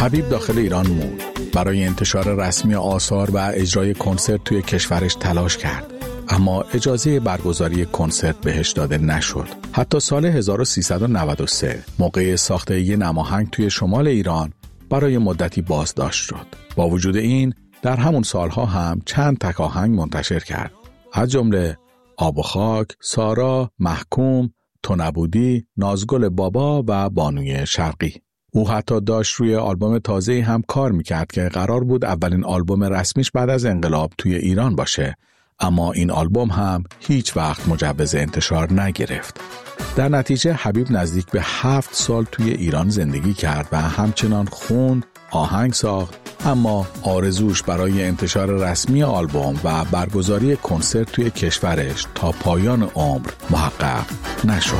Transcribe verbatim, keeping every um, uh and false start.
حبیب داخل ایران موند. برای انتشار رسمی آثار و اجرای کنسرت توی کشورش تلاش کرد، اما اجازه برگزاری کنسرت بهش داده نشد. حتی سال هزار و سیصد و نود و سه موقع ساخت یه نماهنگ توی شمال ایران برای مدتی بازداشت شد. با وجود این در همون سالها هم چند تک آهنگ منتشر کرد، از جمله آب و خاک، سارا، محکوم، تو نبودی، نازگل بابا و بانوی شرقی. او حتی داشت روی آلبوم تازه‌ای هم کار میکرد که قرار بود اولین آلبوم رسمیش بعد از انقلاب توی ایران باشه، اما این آلبوم هم هیچ وقت مجوز انتشار نگرفت. در نتیجه حبیب نزدیک به هفت سال توی ایران زندگی کرد و همچنان خوند، آهنگ ساخت، اما آرزوش برای انتشار رسمی آلبوم و برگزاری کنسرت توی کشورش تا پایان عمر محقق نشد.